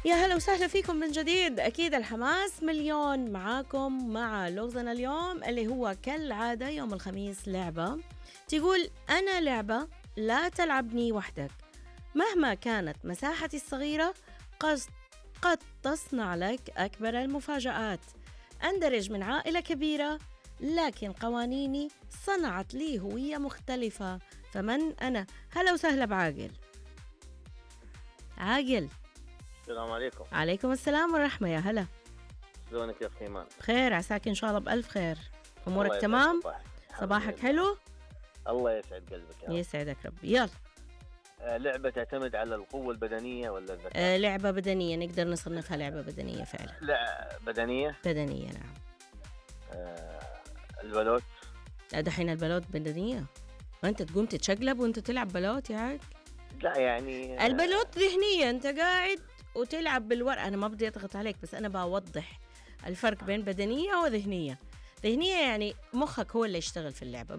يا هلا وسهلا فيكم من جديد. أكيد الحماس مليون معاكم مع لغزنا اليوم اللي هو كالعادة يوم الخميس لعبة تقول أنا لعبة لا تلعبني وحدك. مهما كانت مساحتي الصغيرة قد تصنع لك أكبر المفاجآت. أندرج من عائلة كبيرة لكن قوانيني صنعت لي هوية مختلفة. فمن أنا؟ هلا وسهلا بعاقل. عاقل. السلام عليكم. عليكم السلام والرحمة. يا هلا. شلونك يا أخي إيمان؟ بخير عساك إن شاء الله بألف خير. أمورك الله تمام؟ يسعد صباحك الحمد لله. حلو؟ الله يسعد قلبك يا رب. يسعدك ربي. يلا. لعبة تعتمد على القوة البدنية ولا الذكاء؟ لعبة بدنية، نقدر نصنفها لعبة بدنية فعلا. لا بدنية. بدنية نعم. البلوت. دحين البلوت بدنية؟ وأنت تقوم تتشقلب وأنت تلعب بلوت يا عاد؟ لا يعني البلوت ذهنية، أنت قاعد وتلعب بالورق. أنا ما بدي أضغط عليك بس أنا بوضح الفرق بين بدنية وذهنية. ذهنية يعني مخك هو اللي يشتغل في اللعبة،